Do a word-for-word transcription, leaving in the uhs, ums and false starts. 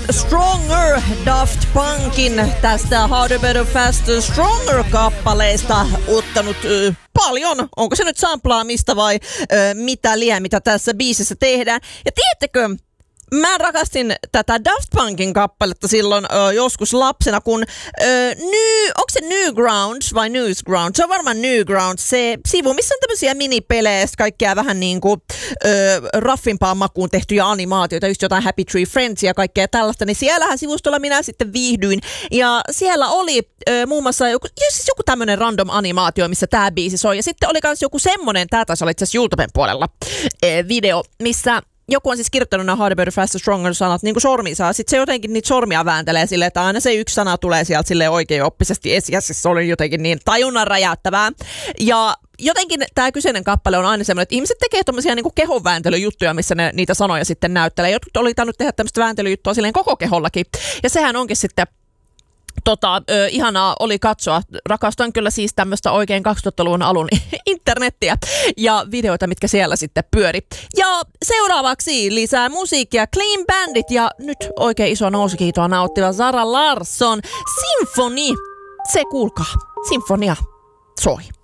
Stronger Daft Punkin tästä Harder, Better, Faster, Stronger-kappaleesta ottanut ö, paljon. Onko se nyt samplaamista vai ö, mitä liian, mitä tässä biisissä tehdään. Ja tiedättekö, mä rakastin tätä Daft Punkin kappaletta silloin ö, joskus lapsena, kun ö, new, onko se Newgrounds vai Newsgrounds? Se on varmaan Newgrounds, se sivu, missä on tämmöisiä minipelejä, kaikkea vähän niin kuin ö, raffimpaan makuun tehtyjä animaatioita, just jotain Happy Tree Friendsia ja kaikkea tällaista, niin siellähän sivustolla minä sitten viihdyin. Ja siellä oli ö, muun muassa joku, siis joku tämmöinen random animaatio, missä tämä biisi soi. Ja sitten oli myös joku semmoinen, tämä taisi olla itse asiassa YouTuben puolella ö, video, missä joku on siis kirjoittanut nämä Harder, Better, Faster, Stronger sanat niin kuin sorminsa. Sitten se jotenkin niitä sormia vääntelee silleen, että aina se yksi sana tulee sieltä silleen oikein oppisesti esiin. Ja siis se oli jotenkin niin tajunnan räjäyttävää. Ja jotenkin tämä kyseinen kappale on aina semmoinen, että ihmiset tekee tommosia niinku kehonvääntelyjuttuja, missä ne niitä sanoja sitten näyttelee. Jotkut oli tainnut tehdä tämmöistä vääntelyjuttua silleen koko kehollakin. Ja sehän onkin sitten Tota, ö, ihanaa oli katsoa. Rakastan kyllä siis tämmöistä oikein kaksituhattaluvun alun internettiä ja videoita, mitkä siellä sitten pyöri. Ja seuraavaksi lisää musiikkia. Clean Bandit ja nyt oikein iso nousukiitoa nauttiva Zara Larsson. Symphony. Se kuulkaa. Sinfonia soi.